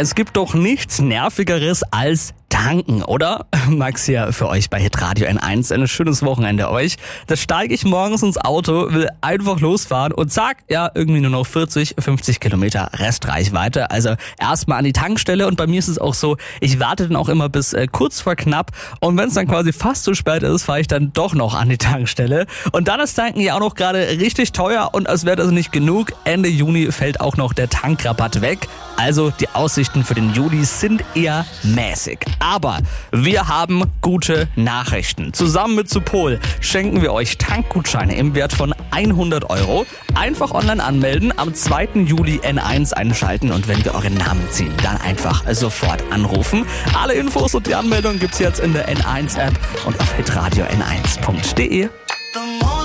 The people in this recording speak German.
Es gibt doch nichts Nervigeres als tanken, oder? Max hier für euch bei Hitradio N1. Ein schönes Wochenende euch. Da steige ich morgens ins Auto, will einfach losfahren und zack, ja, irgendwie nur noch 40, 50 Kilometer Restreichweite. Also erstmal an die Tankstelle und bei mir ist es auch so, ich warte dann auch immer bis kurz vor knapp und wenn es dann quasi fast zu spät ist, fahre ich dann doch noch an die Tankstelle. Und dann ist Tanken ja auch noch gerade richtig teuer und als wäre das nicht genug, Ende Juni fällt auch noch der Tankrabatt weg. Also die Aussichten für den Juli sind eher mäßig. Aber wir haben gute Nachrichten. Zusammen mit Supol schenken wir euch Tankgutscheine im Wert von 100 €. Einfach online anmelden, am 2. Juli N1 einschalten und wenn wir euren Namen ziehen, dann einfach sofort anrufen. Alle Infos und die Anmeldung gibt's jetzt in der N1 App und auf hitradio n1.de.